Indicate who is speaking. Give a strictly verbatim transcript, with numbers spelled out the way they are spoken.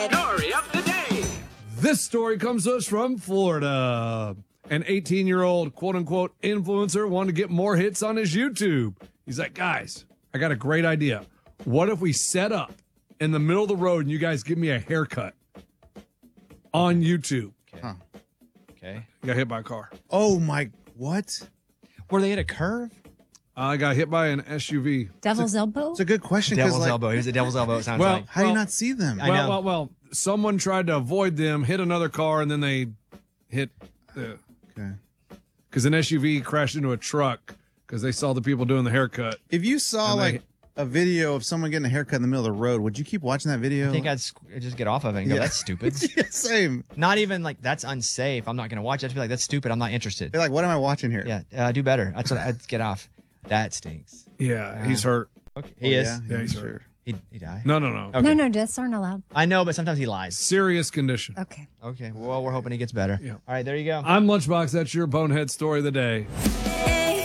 Speaker 1: Story of the day.
Speaker 2: This story comes to us from Florida. An eighteen-year-old quote-unquote influencer wanted to get more hits on his YouTube. He's like, guys, I got a great idea. What if we set up in the middle of the road and you guys give me a haircut on YouTube?
Speaker 3: Okay.
Speaker 4: Huh.
Speaker 3: Okay.
Speaker 2: I got hit by a car.
Speaker 4: Oh, my, what?
Speaker 3: Were they at a curve?
Speaker 2: I got hit by an S U V.
Speaker 5: Devil's elbow?
Speaker 4: It's a good question. 'cause,
Speaker 3: Devil's
Speaker 4: like,
Speaker 3: elbow. He was a devil's elbow, it sounds
Speaker 2: Well,
Speaker 3: like.
Speaker 4: How do
Speaker 2: Well,
Speaker 4: you not see them?
Speaker 3: I
Speaker 2: well,
Speaker 3: know.
Speaker 2: well, well, someone tried to avoid them, hit another car, and then they hit the...
Speaker 4: Okay.
Speaker 2: Because an S U V crashed into a truck because they saw the people doing the haircut.
Speaker 4: If you saw
Speaker 2: And they-
Speaker 4: like a video of someone getting a haircut in the middle of the road, would you keep watching that video?
Speaker 3: I think I'd squ- just get off of it and go,
Speaker 4: Yeah.
Speaker 3: that's stupid.
Speaker 4: Yeah, same.
Speaker 3: Not even like, that's unsafe. I'm not going to watch it. I'd just be like, that's stupid. I'm not interested.
Speaker 4: You're like, what am I watching here?
Speaker 3: Yeah, uh, do better. That's what I'd get off. That stinks.
Speaker 2: Yeah, he's hurt.
Speaker 3: Okay.
Speaker 4: Well,
Speaker 3: He is.
Speaker 4: Yeah,
Speaker 2: Yeah,
Speaker 4: yeah,
Speaker 2: he's
Speaker 4: sure.
Speaker 2: hurt.
Speaker 3: He, he died.
Speaker 2: No, no, no.
Speaker 3: Okay.
Speaker 5: No, no, deaths aren't allowed.
Speaker 3: I know, but sometimes he lies.
Speaker 2: Serious condition.
Speaker 5: Okay.
Speaker 3: Okay. Well, we're hoping he gets better.
Speaker 2: Yeah.
Speaker 3: All right, there you go.
Speaker 2: I'm Lunchbox. That's your bonehead story of the day.